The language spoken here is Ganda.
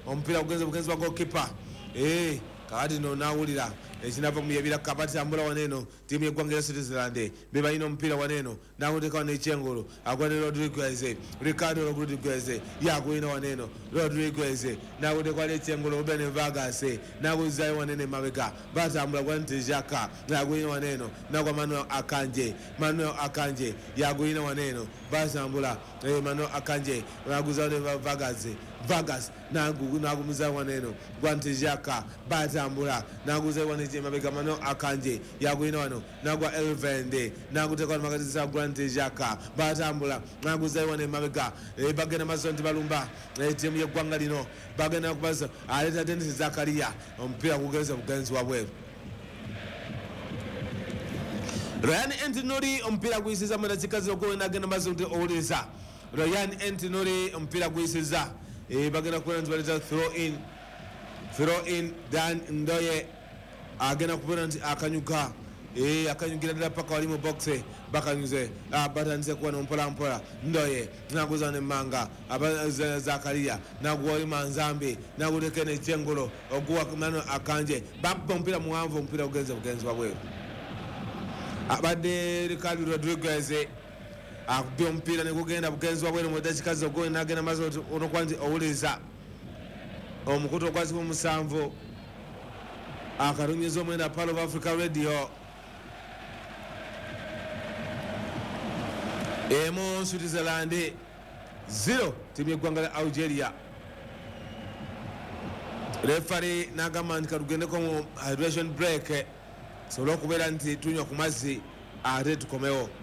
omupiira gugenze bugenzi bwa goalkeeper kakati no nawulira ekinava muyebira kapatambula waneno tiimu yeggwanga ya Switzerland be balina omupiira waneno nakutekawo nekyengolo agwane Rodriguez Ricardo Rodriguez yagwina waneno Rodriguez nakutekwa nekyengolo Ruben Vargas nakuzayo wanene mabega batambula gwanitejaka yagwina waneno nagwa Manuel Akanje yagwina waneno batambula Manuel Akanje naguzayo ne Vargas nagumiza waneno gwantejaka batambula naguzayo wanene mabega Manuel Akanje yagwina wano nagwa Elvende nakutekwa makatiza gwantejaka batambula naguzayo wanene mabega bagenda mazonti balumba tiimu yeggwanga lino bagenda kubaza aleta Dennis Zakaria omupiira kugenza bugenzi wabweru Ryan Antinori omupiira guyisiza mu dakika z'okubiri nagenda mazonti owuliriza Ryan Antinori omupiira guyisiza bagenda kubona nti baleta throw in Dan Ndoye agenda kubona nti akanyuka akanyugira ddala paka wali mu box bakanyuze batandise kuba nompolampola Ndoye naguza ne Manga Zakaria naguwa oli Manzambi naguteke nekyengolo oguwa Manuel Akanje bappa omupiira muwanvu omupiira gugenze bugenzi wabweru abadde Ricardo Rodriguez akubye omupiira negugenda bugenzi wabweru mu dakika z'okubiri nagenda maze onokuba nti owuliriza omukutu okwasibwa omusanvu akarunyiza omwenda Pearl of Africa Radio emu Switzerland 0 tiimu yeggwanga lya Algeria refari nagamba nti katugendeko mu hydration break sobola okubeera nti tunywa ku mazzi ate tukomewo